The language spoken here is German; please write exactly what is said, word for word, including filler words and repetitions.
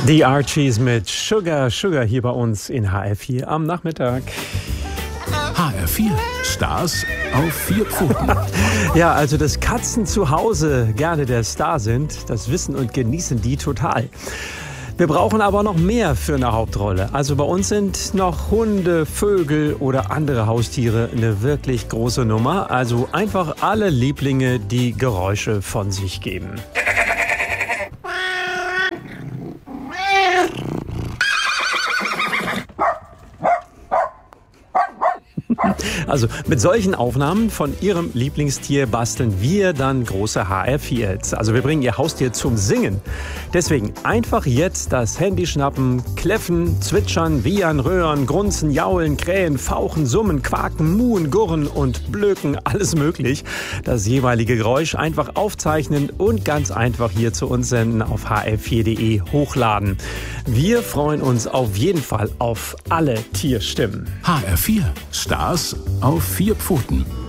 Die Archies mit Sugar, Sugar hier bei uns in H R vier am Nachmittag. H R vier, Stars auf vier Pfoten. Ja, also dass Katzen zu Hause gerne der Star sind, das wissen und genießen die total. Wir brauchen aber noch mehr für eine Hauptrolle. Also bei uns sind noch Hunde, Vögel oder andere Haustiere eine wirklich große Nummer. Also einfach alle Lieblinge, die Geräusche von sich geben. Also mit solchen Aufnahmen von Ihrem Lieblingstier basteln wir dann große H R vier Hits. Also wir bringen Ihr Haustier zum Singen. Deswegen einfach jetzt das Handy schnappen, kläffen, zwitschern, wiehern, röhren, grunzen, jaulen, krähen, fauchen, summen, quaken, muhen, gurren und blöken, alles möglich. Das jeweilige Geräusch einfach aufzeichnen und ganz einfach hier zu uns senden auf h r vier punkt de hochladen. Wir freuen uns auf jeden Fall auf alle Tierstimmen. H R vier, Stars auf vier Pfoten.